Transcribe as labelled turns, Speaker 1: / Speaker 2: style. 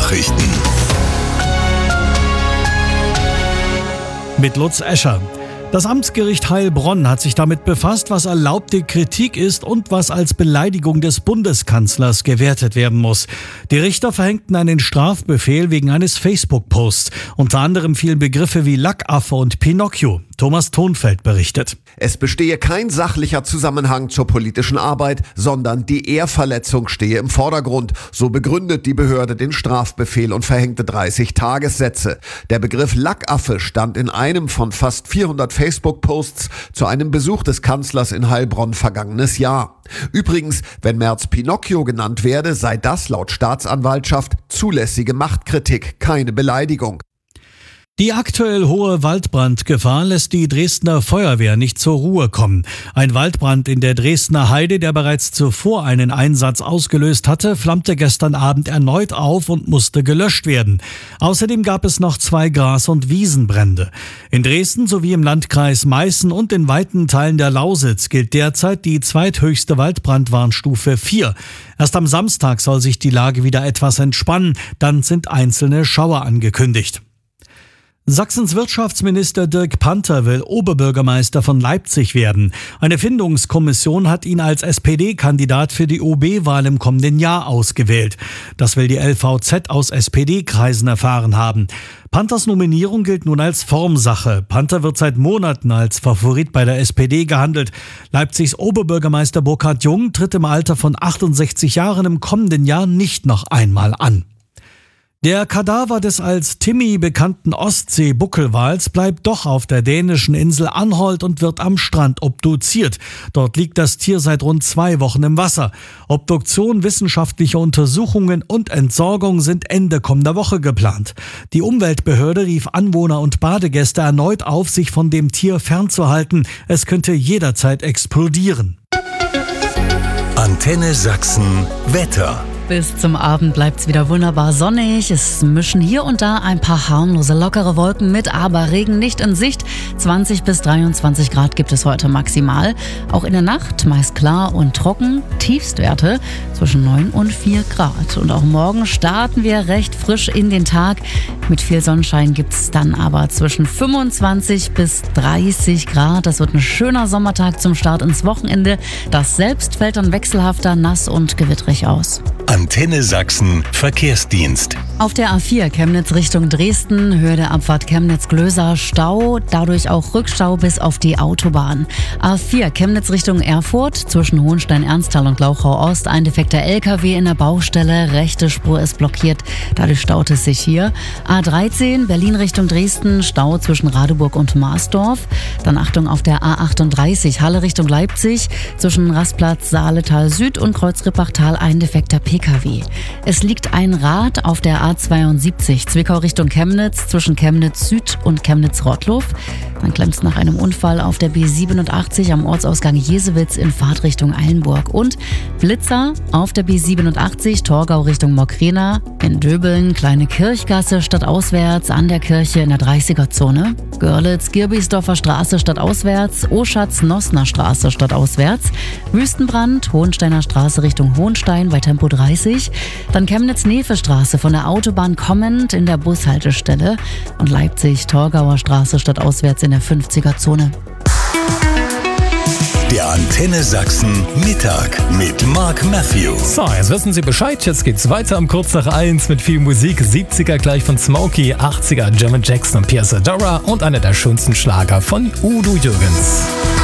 Speaker 1: Nachrichten.
Speaker 2: Mit Lutz Escher. Das Amtsgericht Heilbronn hat sich damit befasst, was erlaubte Kritik ist und was als Beleidigung des Bundeskanzlers gewertet werden muss. Die Richter verhängten einen Strafbefehl wegen eines Facebook-Posts. Unter anderem fielen Begriffe wie Lackaffe und Pinocchio. Thomas Thonfeld berichtet.
Speaker 3: Es bestehe kein sachlicher Zusammenhang zur politischen Arbeit, sondern die Ehrverletzung stehe im Vordergrund. So begründet die Behörde den Strafbefehl und verhängte 30 Tagessätze. Der Begriff Lackaffe stand in einem von fast 400 Facebook-Posts zu einem Besuch des Kanzlers in Heilbronn vergangenes Jahr. Übrigens, wenn Merz Pinocchio genannt werde, sei das laut Staatsanwaltschaft zulässige Machtkritik, keine Beleidigung.
Speaker 2: Die aktuell hohe Waldbrandgefahr lässt die Dresdner Feuerwehr nicht zur Ruhe kommen. Ein Waldbrand in der Dresdner Heide, der bereits zuvor einen Einsatz ausgelöst hatte, flammte gestern Abend erneut auf und musste gelöscht werden. Außerdem gab es noch 2 Gras- und Wiesenbrände. In Dresden sowie im Landkreis Meißen und in weiten Teilen der Lausitz gilt derzeit die zweithöchste Waldbrandwarnstufe 4. Erst am Samstag soll sich die Lage wieder etwas entspannen, dann sind einzelne Schauer angekündigt. Sachsens Wirtschaftsminister Dirk Panther will Oberbürgermeister von Leipzig werden. Eine Findungskommission hat ihn als SPD-Kandidat für die OB-Wahl im kommenden Jahr ausgewählt. Das will die LVZ aus SPD-Kreisen erfahren haben. Panthers Nominierung gilt nun als Formsache. Panther wird seit Monaten als Favorit bei der SPD gehandelt. Leipzigs Oberbürgermeister Burkhard Jung tritt im Alter von 68 Jahren im kommenden Jahr nicht noch einmal an. Der Kadaver des als Timmy bekannten Ostsee-Buckelwals bleibt doch auf der dänischen Insel Anholt und wird am Strand obduziert. Dort liegt das Tier seit rund 2 Wochen im Wasser. Obduktion, wissenschaftliche Untersuchungen und Entsorgung sind Ende kommender Woche geplant. Die Umweltbehörde rief Anwohner und Badegäste erneut auf, sich von dem Tier fernzuhalten. Es könnte jederzeit explodieren.
Speaker 1: Antenne Sachsen Wetter.
Speaker 4: Bis zum Abend bleibt's wieder wunderbar sonnig. Es mischen hier und da ein paar harmlose, lockere Wolken mit, aber Regen nicht in Sicht. 20 bis 23 Grad gibt es heute maximal. Auch in der Nacht meist klar und trocken. Tiefstwerte zwischen 9 und 4 Grad. Und auch morgen starten wir recht frisch in den Tag. Mit viel Sonnenschein gibt's dann aber zwischen 25 bis 30 Grad. Das wird ein schöner Sommertag zum Start ins Wochenende. Das selbst fällt dann wechselhafter, nass und gewittrig aus.
Speaker 1: Antenne Sachsen Verkehrsdienst.
Speaker 4: Auf der A4 Chemnitz Richtung Dresden, Höhe der Abfahrt Chemnitz-Glöser, Stau, dadurch auch Rückstau bis auf die Autobahn. A4 Chemnitz Richtung Erfurt, zwischen Hohenstein-Ernsthal und Glauchau-Ost, ein defekter LKW in der Baustelle, rechte Spur ist blockiert, dadurch staut es sich hier. A13 Berlin Richtung Dresden, Stau zwischen Radeburg und Marsdorf. Dann Achtung auf der A38 Halle Richtung Leipzig, zwischen Rastplatz Saaletal Süd und Kreuzrippachtal ein defekter PKW. Es liegt ein Rad auf der A72 Zwickau Richtung Chemnitz, zwischen Chemnitz Süd und Chemnitz-Rottluff. Dann klemmt es nach einem Unfall auf der B87 am Ortsausgang Jesewitz in Fahrtrichtung Eilenburg. Und Blitzer auf der B87 Torgau Richtung Mockrena, in Döbeln Kleine Kirchgasse stadtauswärts an der Kirche in der 30er-Zone. Görlitz Girbisdorfer Straße stadtauswärts, Oschatz-Nossner Straße stadtauswärts. Wüstenbrand Hohensteiner Straße Richtung Hohenstein bei Tempo 30. Dann Chemnitz-Nefe-Straße von der Autobahn kommend in der Bushaltestelle. Und Leipzig-Torgauer Straße stadtauswärts in der 50er-Zone.
Speaker 1: Der Antenne Sachsen Mittag mit Mark Matthews.
Speaker 5: So, jetzt wissen Sie Bescheid. Jetzt geht's weiter um kurz nach 1 mit viel Musik. 70er gleich von Smokey, 80er German Jackson und Pierce Adora und einer der schönsten Schlager von Udo Jürgens.